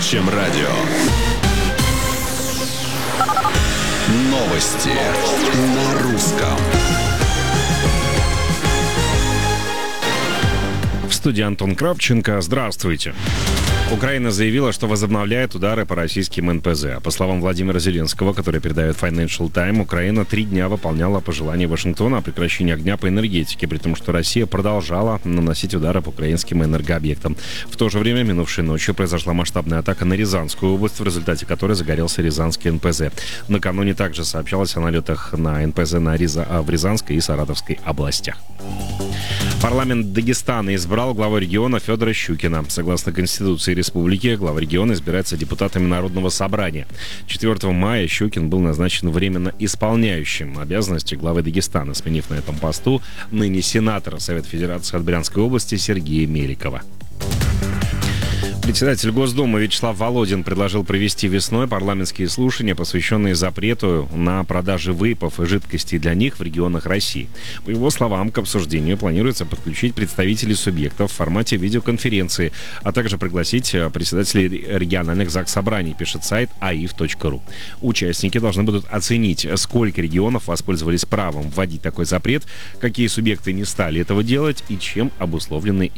чем радио. Новости на русском. В студии Антон Кравченко. Здравствуйте. Украина заявила, что возобновляет удары по российским НПЗ. По словам Владимира Зеленского, который передает Financial Times, Украина 3 дня выполняла пожелания Вашингтона о прекращении огня по энергетике, при том, что Россия продолжала наносить удары по украинским энергообъектам. В то же время, минувшей ночью произошла масштабная атака на Рязанскую область, в результате которой загорелся Рязанский НПЗ. Накануне также сообщалось о налетах на НПЗ в Рязанской и Саратовской областях. Парламент Дагестана избрал главу региона Федора Щукина. Согласно Конституции республики, глава региона избирается депутатами Народного собрания. 4 мая Щукин был назначен временно исполняющим обязанности главы Дагестана, сменив на этом посту ныне сенатора Совета Федерации от Брянской области Сергея Меликова. Председатель Госдумы Вячеслав Володин предложил провести весной парламентские слушания, посвященные запрету на продажи вейпов и жидкостей для них в регионах России. По его словам, к обсуждению планируется подключить представителей субъектов в формате видеоконференции, а также пригласить председателей региональных заксобраний, пишет сайт aif.ru. Участники должны будут оценить, сколько регионов воспользовались правом вводить такой запрет, какие субъекты не стали этого делать и чем обусловлены